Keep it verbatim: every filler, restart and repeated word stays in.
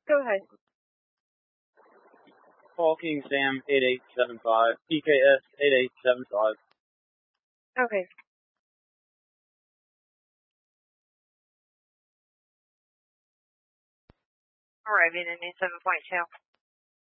Go ahead. Paul King Sam eight eight seven five, P K S eight eight seven five. Okay. Arriving in seven point two.